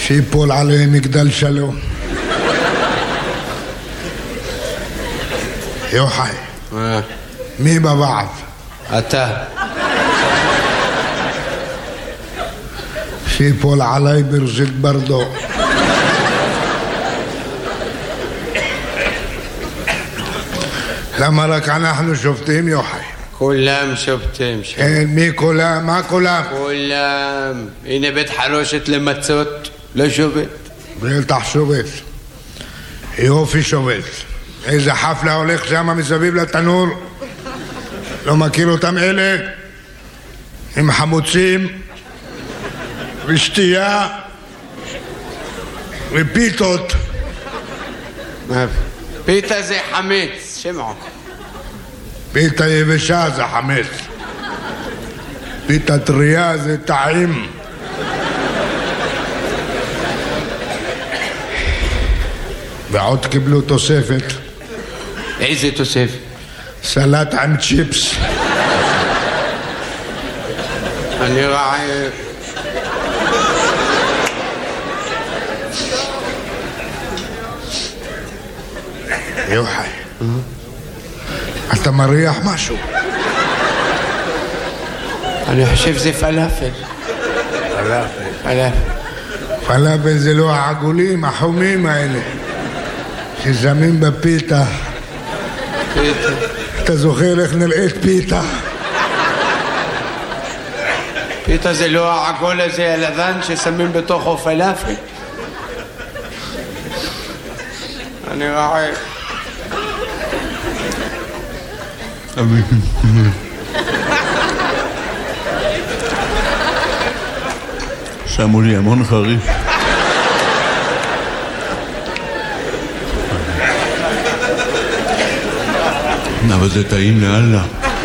שיפול עליהם מגדל שלום. יוחאי, מי בוועד? אתה. שיפול עליי ברז'יק ברדו. למה רק אנחנו שופטים, יוחאי? כולם שופטים. מי כולם? מה כולם? כולם. הנה בית חרושת למצות, לא שובת. בטח שובת. יופי שובת. איזה חפלה הולך שם מסביב לתנור. לא מכיר אותם אלה? עם חמוצים ושתייה ופיתות. פיתה זה חמץ, שמעו. פיתה יבשה זה חמץ. פיתה טריה זה טעים. ועוד קיבלו תוספת. איזה תוספת? סלט עם צ'יפס. אני רעב. יוחאי, אתה מריח משהו? אני חושב זה פלאפל. פלאפל זה לא העגולים, החומים האלה ששמים בפיתה. אתה זוכר איך נראית פיתה? פיתה זה לא העגול הזה הלבן ששמים בתוכו פלאפל? אני רעב. שמו לי המון חריף. אבל זה טעים לאללה.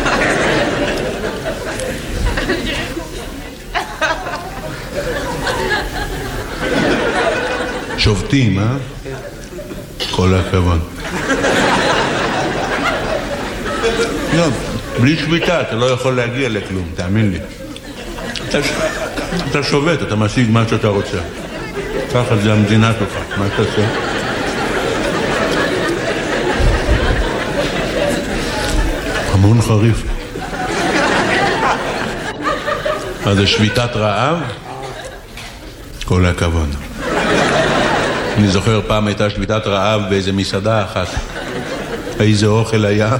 שובטים, אה? כל הכבוד. לא, בלי שביתה אתה לא יכול להגיע לכלום, תאמין לי. אתה שובת, אתה משיג מה שאתה רוצה. ככה זה המדינה שלך, מה אתה עושה? המון חריף. אז זה שביתת רעב? כל הכבוד. אני זוכר פעם הייתה שביתת רעב באיזה מסעדה אחת. איזה אוכל היה?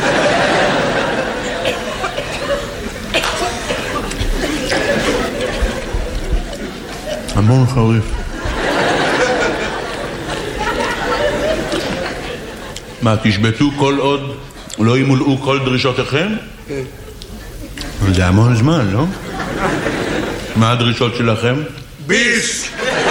המון חריף. מה, תשבטו כל עוד לא ימולאו כל דרישותיכם? כן. זה המון זמן, לא? מה הדרישות שלכם? ביס!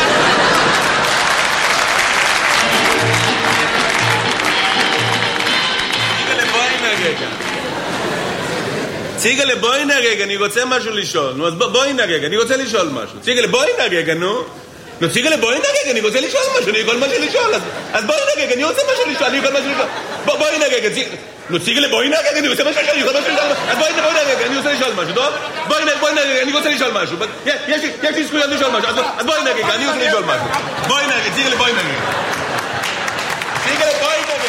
ציגלה, בואי נרגע, אני רוצה משהו לשאול. נו, אז בואי נרגע, אני רוצה לשאול משהו. ציגלה, בואי נרגע, נו. נו, ציגלה, בואי נרגע, אני רוצה לשאול משהו, אני יכול משהו לשאול. אז בואי נרגע, אני רוצה משהו לשאול, אני יכול משהו לשאול. בואי נרגע, נו, ציגלה, בואי נרגע, אני רוצה משהו לשאול, אני יכול משהו לשאול. אז בואי נרגע, אני רוצה לשאול משהו, טוב? בואי נרגע, אני רוצה לשאול משהו. יש לי זכויות לשאול משהו, אז בואי נרגע, אני רוצה לשאול משהו. בואי נרגע, ציגלה, בואי נרגע. ציגלה, בואי נרגע.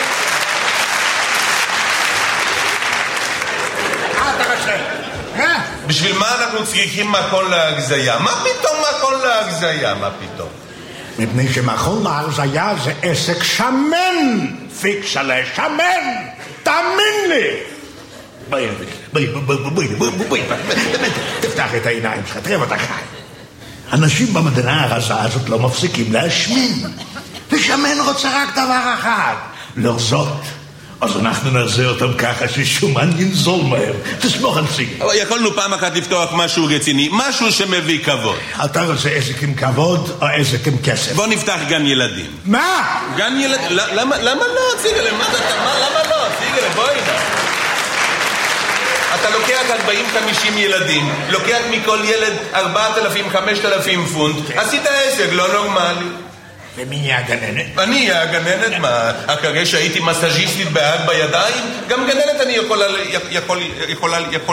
בשביל מה אנחנו צריכים מכון להגזיה? מה פתאום מכון להגזיה? מה פתאום? מפני שמכון להגזיה זה עסק שמן, פיקסלה, שמן, תאמין לי. בואי, תפתח את העיניים שלך, תראה ואתה חי. אנשים במדינה הרזה הזאת לא מפסיקים להשמין, ושמן רוצה רק דבר אחד, לרזות. אז אנחנו נעשה אותם ככה ששומן ינזול מהר. תסמוך על סיגל. אבל יכולנו פעם אחת לפתוח משהו רציני, משהו שמביא כבוד. אתה רוצה עסק עם כבוד או עסק עם כסף? בוא נפתח גן ילדים. מה? גן ילדים? למה לא? ציגל, למה לא? ציגל, בואי נע. אתה לוקח 40-50 ילדים, לוקח מכל ילד 4,000-5,000 פונט, עשית עסק לא נורמלי. ומי יהיה הגננת? אני אהיה הגננת, מה? אחרי שהייתי מסאז'יסטית בהג בידיים, גם גננת אני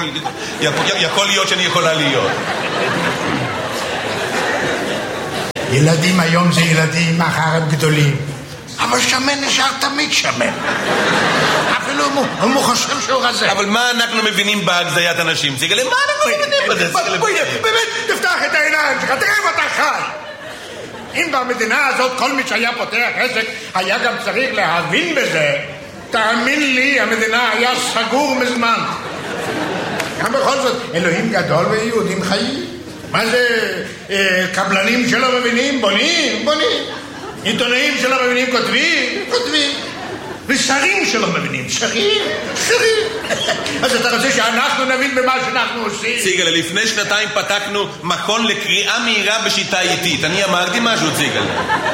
יכול להיות שאני יכולה להיות. ילדים היום זה ילדים, מחר הם גדולים. אבל שמן נשאר תמיד שמן. אפילו הוא חושב שהוא רזה. אבל מה אנחנו מבינים בהגזיית אנשים? ציגלה, מה אנחנו מבינים בזה? באמת, תפתח את העיניים שלך, תראה אם אתה חי. אם במדינה הזאת כל מי שהיה פותח עסק היה גם צריך להבין בזה, תאמין לי, המדינה היה סגור מזמן. גם בכל זאת, אלוהים גדול ויהודים חיים. מה זה, קבלנים שלא מבינים? בונים. עיתונאים שלא מבינים? כותבים. ושרים שלא מבינים? שרים. אז אתה רוצה שאנחנו נבין במה שאנחנו עושים? ציגלה, לפני 2 פתחנו מכון לקריאה מהירה בשיטה איטית. אני אמרתי משהו, ציגלה.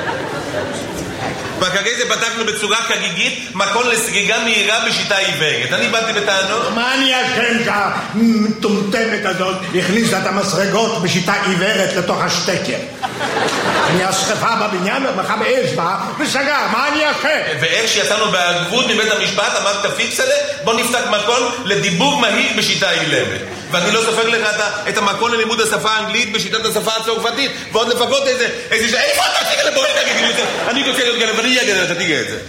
וכרגע זה פתחנו בצורה חגיגית מכון לסגיגה מהירה בשיטה עיוורת. אני באתי בטענות. מה אני אשם שהמטומטמת הזאת הכניסה את המסרגות בשיטה עיוורת לתוך השטקר? אני אסחפה בבניין ובכה באש בה וסגר, מה אני אשם? ואיך שיצאנו בערבות מבית המשפט אמרת פיקסלה, בוא נפתח מכון לדיבור מהיר בשיטה אילמת. ואני לא סופר לך את המכון ללימוד השפה האנגלית בשיטת השפה הצרפתית, ועוד לפחות איזה איפה אתה תיגע לבוא נגיד, אני רוצה להיות גלם ואני אהיה גלם, אתה תיגע את זה.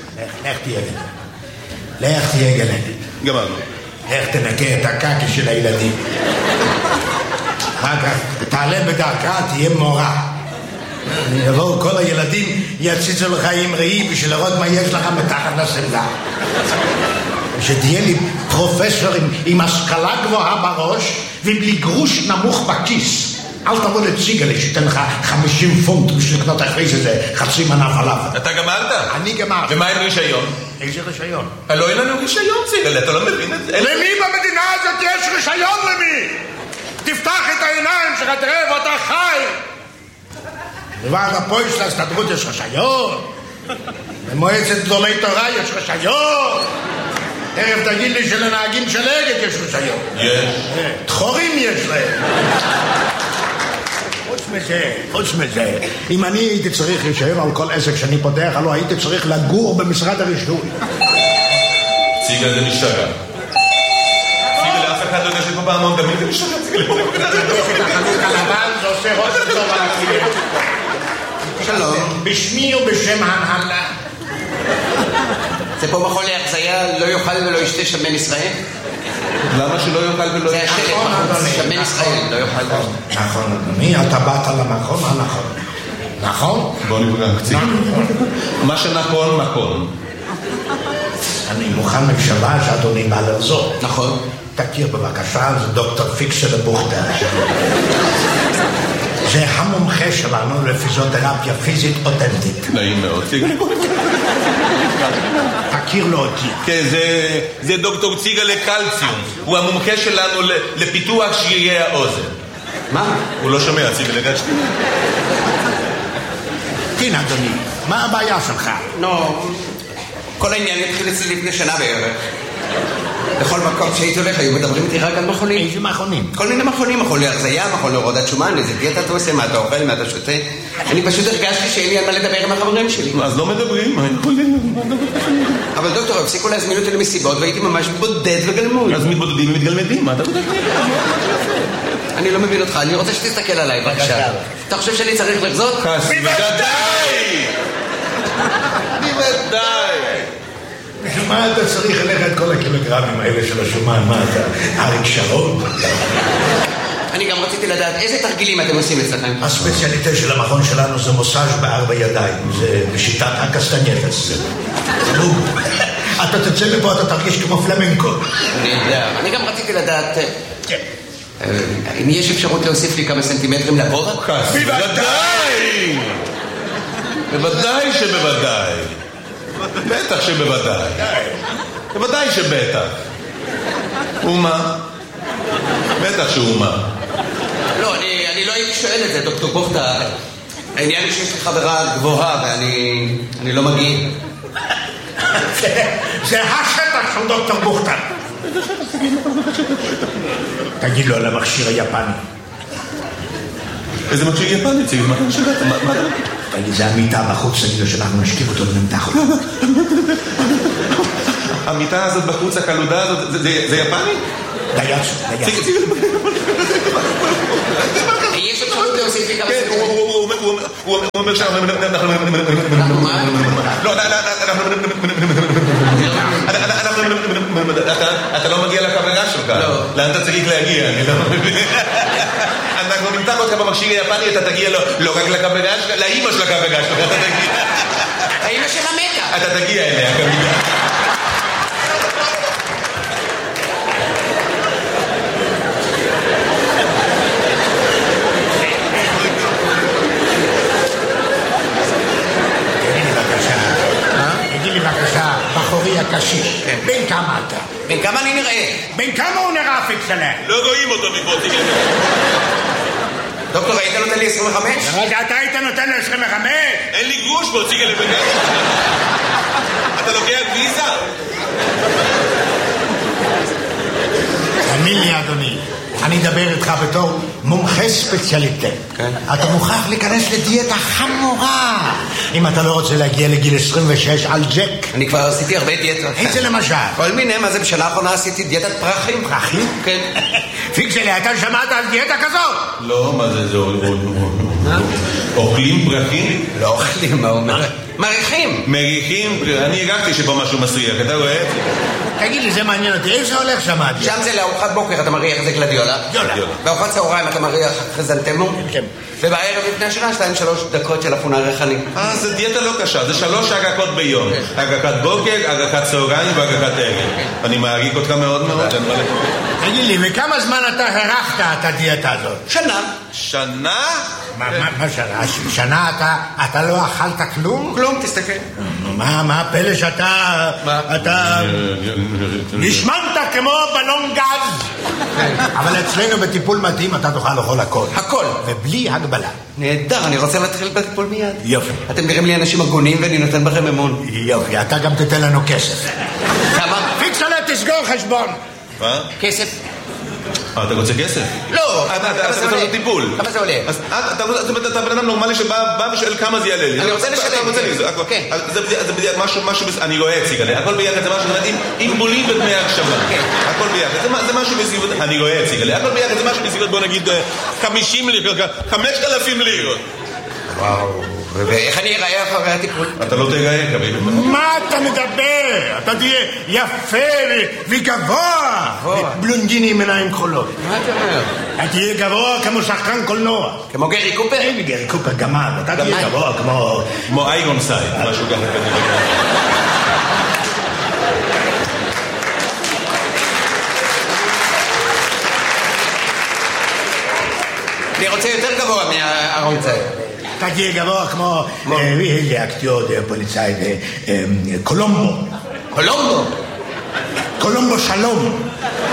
לך תהיה גלם. גמרנו. לך תנקה את הקקי של הילדים. אחר כך תעלה בדרכה, תהיה מורה. יבואו כל הילדים, יציצו לך עם ראי בשביל לראות מה יש לך מתחת לשמלה. שתהיה לי פרופסור עם השכלה גבוהה בראש ובלי גרוש נמוך בכיס. אל תבוא לציגלה שתן לך 50 פונט בשביל לקנות אחרי זה חצי מנה פלאפל. אתה גמרת? אני גמרתי. ומה עם רישיון? איזה רישיון? לא אין לנו רישיון, ציגלה, אתה לא מבין את זה? למי במדינה הזאת יש רישיון למי? תפתח את העיניים שלך, תראה ואתה חי. לוועד הפועל של ההסתדרות יש רישיון. במועצת גדולי תורה יש רישיון. תכף תגיד לי שלנהגים של אגד יש רישיון. יש. דחורים יש להם. חוץ מזה, אם אני הייתי צריך רישיון על כל עסק שאני פותח, הלוא הייתי צריך לגור במשרד הרישוי. ציגה זה משתגע. ציגה לאף אחד לא יודע שפה פעמון תמיד זה משתגע. ציגה לפה. את החנות הלבן זה עושה רושם טוב על הקליינט. שלום. בשמי ובשם ההנהלה. זה פה מכון להחזיה, לא יאכל ולא ישתה שמן ישראל? למה שלא יאכל ולא ישתה? זה השלט, שמן ישראל, לא יאכל ולא ישתה. נכון, אדוני, אתה באת למכון הנכון. נכון? בוא נפגע קצת. מה שנכון, נכון. אני מוכן מקשבה שאדוני בא לרזור. נכון. תכיר בבקשה, זה דוקטור פיקסל בוכטר. זה המומחה שלנו לפיזיותרפיה פיזית אותנטית. נעים מאוד. תכיר לו אותי. כן, זה דוקטור ציגה לקלציום. הוא המומחה שלנו לפיתוח שרירי האוזן. מה? הוא לא שומע, ציגה לגשתי. כן, אדוני, מה הבעיה שלך? כל העניין התחיל אצלי לפני שנה בערך. בכל מקום שהייתי הולך היו מדברים איתי רק על מכונים. איזה מכונים? כל מיני מכונים, מכון להרזיה, מכון להורדת שומן, איזה דיאטה אתה עושה, מה אתה אוכל, מה אתה שותה. אני פשוט הרגשתי שאין לי על מה לדבר עם החברים שלי. אז לא מדברים, מה יכולים? אבל דוקטור, הפסיקו להזמין אותי למסיבות והייתי ממש בודד וגלמוד. אז מתבודדים ומתגלמדים, מה אתה בודד? אני לא מבין אותך, אני רוצה שתסתכל עליי בבקשה. אתה חושב שאני צריך לחזות? בוודאי! בוודאי! בשביל מה אתה צריך ללכת את כל הקילוגרמים האלה של השומן? מה אתה? אריק שרון? אני גם רציתי לדעת איזה תרגילים אתם עושים אצלכם. הספציאליטה של המכון שלנו זה מוסאז' ב4 ידיים. זה בשיטת הקסטנייפס. אתה תצא מפה, אתה תרגיש כמו פלמנקו. אני יודע. אני גם רציתי לדעת אם יש אפשרות להוסיף לי כמה סנטימטרים לגובה? בוודאי! בוודאי שבוודאי. בטח שבוודאי. בוודאי שבטח. ומה? בטח שאומה. לא, אני לא הייתי שואל את זה, דוקטור בוכטה. העניין הוא שיש לי חברה גבוהה ואני לא מגיע. זה השטח של דוקטור בוכטה. תגיד לו על המכשיר היפני. איזה מכשיר יפני? ציגל, מה אתה משגעת? תגיד, זה המיטה בחוץ, תגיד לו שאנחנו נשכיב אותו ונמתח אותו. המיטה הזאת בחוץ, הקלודה הזאת, זה יפני? דייצו. יש אפשרות תוסיף לי כמה כן, הוא אומר שאנחנו... לא, אתה לא מגיע לקבלה שלך. לאן אתה צריך להגיע? אנחנו נמתח אותך במכשיר היפני, אתה תגיע לא רק לקבלה שלך, לאמא של הקבלה שלך, אתה תגיע. האמא של המתה. אתה תגיע אליה, כמובן. בבקשה, בחורי הקשיש. בן כמה אתה? בן כמה אני נראה? בן כמה הוא נראה פיקסלה? לא רואים אותו מפה, תגיד. דוקטור, היית נותן לי 25? רגע, אתה היית נותן לי 25? אין לי גרוש בו, תגיד לי. אתה לוקח ויזה? תאמין לי, אדוני, אני אדבר איתך בתור מומחה ספציאליטה. אתה מוכרח להיכנס לדיאטה חמורה אם אתה לא רוצה להגיע לגיל 26 על ג'ק. אני כבר עשיתי הרבה דיאטות. איזה למשל? כל מיני, מה זה בשנה האחרונה עשיתי דיאטת פרחים. פרחים? כן. פיקסלי, אתה שמעת על דיאטה כזאת? לא, מה זה? אוכלים פרחים? לא אוכלים, מה הוא אומר? מריחים. מריחים? אני הגעתי שבו משהו מסריח, אתה רואה? תגיד לי, זה מעניין אותי, איפה הולך שם? שם זה לארוחת בוקר, אתה מריח איזה גלדיולה. בארוחת צהריים אתה מריח חזנטמו. כן. ובערב לפני השנה 2-3 דקות של אפונה ריחני. זה דיאטה לא קשה, זה 3 הגקות ביום. הגקת בוקר, הגקת צהריים והגקת ערב. אני מעריך אותך מאוד מאוד. תגיד לי, וכמה זמן אתה הרחת את הדיאטה הזאת? שנה. שנה? מה שנה? שנה אתה לא אכלת כלום? כלום, תסתכל. מה הפלא שאתה... אתה... נשמנת כמו בלון גז. אבל אצלנו בטיפול מתאים אתה תוכל לאכול הכל. הכל. ובלי הגבלה. נהדר, אני רוצה להתחיל בטיפול מיד. יופי. אתם נראים לי אנשים הגונים ואני נותן בכם אמון. יופי, אתה גם תתן לנו כסף. כמה? פיקסלה, תסגור חשבון. מה? כסף. אתה רוצה כסף? לא. אתה רוצה טיפול. כמה זה עולה? אתה בן אדם נורמלי שבא ושואל כמה זה יעלה לי. אני רוצה לשלם. אתה רוצה לי, זה בדיוק משהו, אני רואה אציג, הכל ביחד זה משהו, עם בולים ודמי הקשבה. הכל ביחד, זה משהו בסביבות, אני רואה אציג, הכל ביחד זה משהו בסביבות, בוא נגיד 50 לירות, 5,000 לירות. וואו. ואיך אני אראה אחרי הטיפול? אתה לא תראה, כביל. מה אתה מדבר? אתה תהיה יפה וגבוה. בלונדיני עם עיניים כחולות. מה אתה אומר? אתה תהיה גבוה כמו שחקן קולנוע. כמו גרי קופר? אין גרי קופר, גמד. אתה תהיה גבוה כמו איירון סייד, משהו ככה. אני רוצה יותר גבוה מהארון צייד. אתה תהיה גבוה כמו אקטיור פוליצאי קולומבו. קולומבו? קולומבו שלום.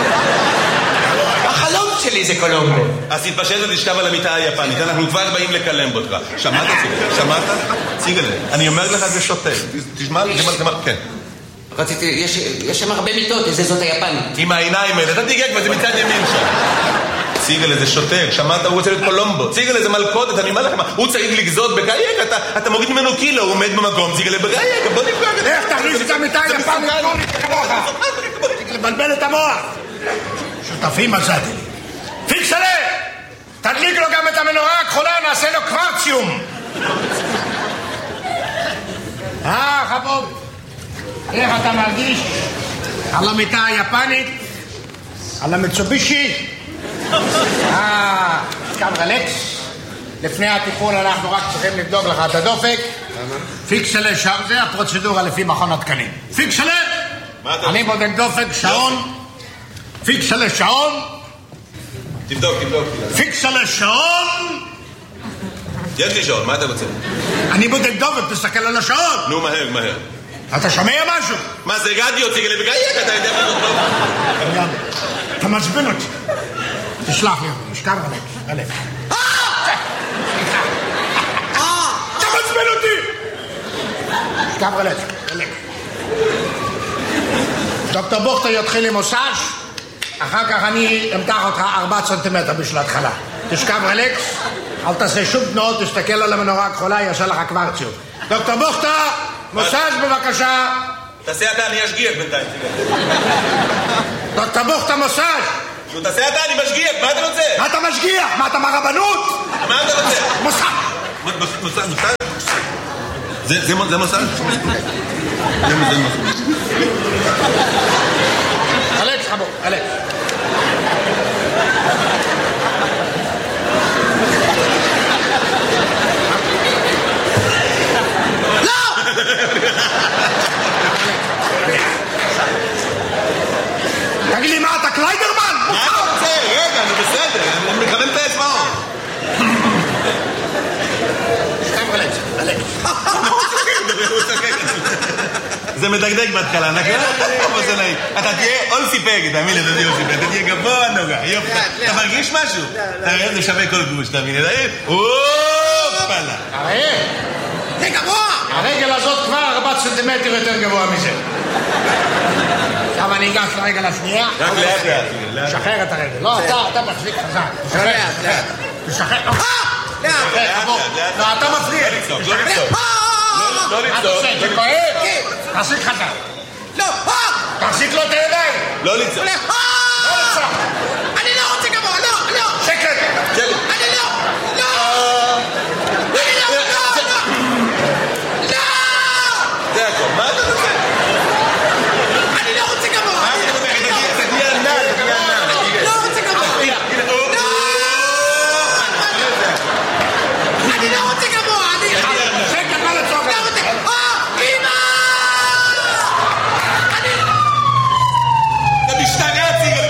החלום שלי זה קולומבו. אז תתפשט ותשכב על המיטה היפנית, אנחנו כבר באים לקלם אותך. שמעת ציגל? שמעת? ציגל, אני אומר לך זה שוטה. תשמע, כן. רציתי, יש שם הרבה מיטות, איזה זאת היפנית. עם העיניים האלה, אתה תיגק וזה מצד ימין שם. ציגל איזה שוטר, שמעת? הוא רוצה להיות קולומבו. ציגל איזה מלכודת, אני אומר לכם, הוא צריך לגזות בגייק, אתה מוריד ממנו קילו, הוא עומד במקום, ציגל בגייק, בוא נפגע. איך תכניס את המיטה היפנית? לבלבל את המוח. שותפים מצאתי לי. פיקסלה! תדליק לו גם את המנורה הכחולה, נעשה לו קוורציום. חבוב, איך אתה מרגיש? על המיטה היפנית? על המיצובישי? כאן רלקס. לפני הטיפול אנחנו רק צריכים לבדוק לך את הדופק. פיקסלה, זה הפרוצדורה לפי מכון התקנים. פיקסלה! אני בודק דופק, שעון. פיקסלה, שעון. תבדוק. פיקסלה, שעון. יש לי שעון, מה אתה רוצה? אני בודק דופק, תסתכל על השעון. נו, מהר. אתה שומע משהו? מה זה רדיו, ציגל בגייק, אתה יודע מה לא? אתה מעצבן אותי. תשלח לי, משכב רלקס. אתה מעצבן אותי! משכב רלקס. דוקטור בוכטר יתחיל עם מוסאז', אחר כך אני אמתח אותך 4 סנטימטר בשביל התחלה. תשכב רלקס, אל תעשה שום תנועות, תסתכל על המנורה הכחולה, יעשה לך קוורציום. דוקטור בוכטר, מוסאז' בבקשה. תעשה אתה, אני אשגיח בינתיים. דוקטור בוכטר, מוסאז'. נו, תעשה אתה, אני משגיח, מה אתה רוצה? מה אתה משגיח? מה אתה מהרבנות? מה אתה רוצה? מוסד! מוסד? זה מוסד? זה מוסד. אלכס, חבור, אלכס. תגיד לי, מה אתה קליידרמן? מה אתה רוצה? רגע, אני בסדר, אני מכוון את האצבעות. זה מדגדג בהתחלה, נכון? אתה תהיה אולסי פגד, תאמין לי, אתה תהיה אולסי פגד, אתה תהיה גבוה נוגע, יופי. אתה מרגיש משהו? אתה רואה, זה שווה כל גוש, תאמין לי, אופלה. הרי, זה גבוה! הרגל הזאת כבר 4 סנטימטר יותר גבוה מזה. עכשיו אני אגש לרגל השנייה. רק לאט. תשחרר את הרגל. לא, אתה מחזיק חזק. לאט. תשחרר. לאט. לא, אתה מפריע. לא מה אתה עושה? זה כואב? תחזיק חזק. לא! תחזיק לו את הידיים. לא לצעוק. לא לצעוק.